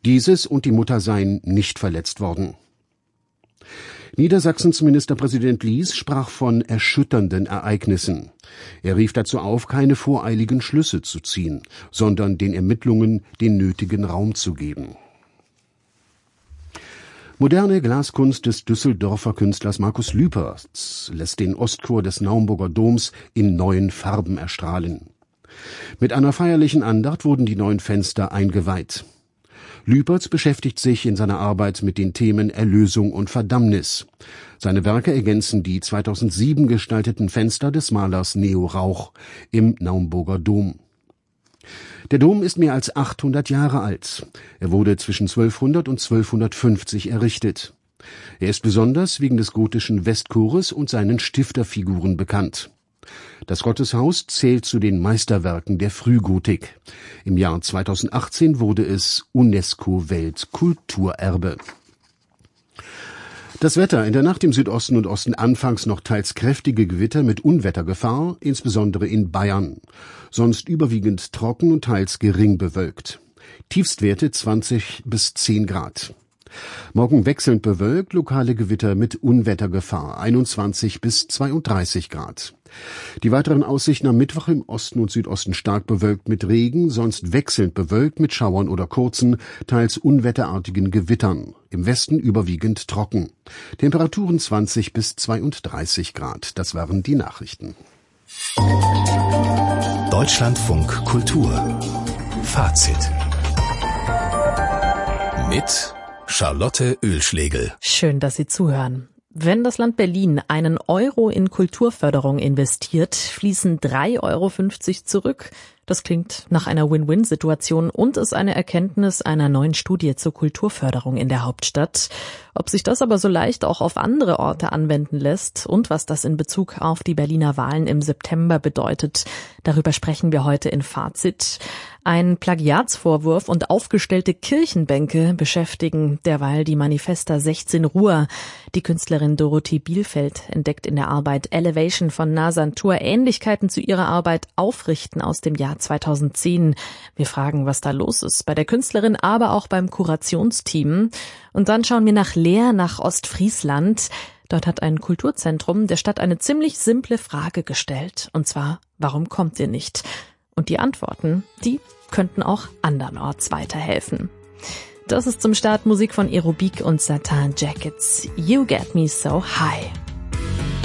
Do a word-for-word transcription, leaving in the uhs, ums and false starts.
Dieses und die Mutter seien nicht verletzt worden. Niedersachsens Ministerpräsident Lies sprach von erschütternden Ereignissen. Er rief dazu auf, keine voreiligen Schlüsse zu ziehen, sondern den Ermittlungen den nötigen Raum zu geben. Moderne Glaskunst des Düsseldorfer Künstlers Markus Lüpertz lässt den Ostchor des Naumburger Doms in neuen Farben erstrahlen. Mit einer feierlichen Andacht wurden die neuen Fenster eingeweiht. Lüpertz beschäftigt sich in seiner Arbeit mit den Themen Erlösung und Verdammnis. Seine Werke ergänzen die zweitausendsieben gestalteten Fenster des Malers Neo Rauch im Naumburger Dom. Der Dom ist mehr als achthundert Jahre alt. Er wurde zwischen zwölfhundert und zwölfhundertfünfzig errichtet. Er ist besonders wegen des gotischen Westchores und seinen Stifterfiguren bekannt. Das Gotteshaus zählt zu den Meisterwerken der Frühgotik. Im Jahr zweitausendachtzehn wurde es UNESCO-Weltkulturerbe. Das Wetter: In der Nacht im Südosten und Osten anfangs noch teils kräftige Gewitter mit Unwettergefahr, insbesondere in Bayern. Sonst überwiegend trocken und teils gering bewölkt. Tiefstwerte zwanzig bis zehn Grad. Morgen wechselnd bewölkt, lokale Gewitter mit Unwettergefahr, einundzwanzig bis zweiunddreißig Grad. Die weiteren Aussichten: am Mittwoch im Osten und Südosten stark bewölkt mit Regen, sonst wechselnd bewölkt mit Schauern oder kurzen, teils unwetterartigen Gewittern. Im Westen überwiegend trocken. Temperaturen zwanzig bis zweiunddreißig Grad. Das waren die Nachrichten. Deutschlandfunk Kultur. Fazit. Mit Charlotte Oehlschlegel. Schön, dass Sie zuhören. Wenn das Land Berlin einen Euro in Kulturförderung investiert, fließen drei Euro fünfzig zurück. Das klingt nach einer Win-Win-Situation und ist eine Erkenntnis einer neuen Studie zur Kulturförderung in der Hauptstadt. Ob sich das aber so leicht auch auf andere Orte anwenden lässt und was das in Bezug auf die Berliner Wahlen im September bedeutet, darüber sprechen wir heute in Fazit. Ein Plagiatsvorwurf und aufgestellte Kirchenbänke beschäftigen derweil die Manifesta sechzehn Ruhr. Die Künstlerin Dorothee Bielfeld entdeckt in der Arbeit Elevation von Nazan Tur Ähnlichkeiten zu ihrer Arbeit Aufrichten aus dem Jahr zweitausendzehn. Wir fragen, was da los ist bei der Künstlerin, aber auch beim Kurationsteam. Und dann schauen wir nach Leer, nach Ostfriesland. Dort hat ein Kulturzentrum der Stadt eine ziemlich simple Frage gestellt. Und zwar, warum kommt ihr nicht? Und die Antworten, die könnten auch andernorts weiterhelfen. Das ist zum Start Musik von Aerobik und Satin Jackets. You Get Me So High.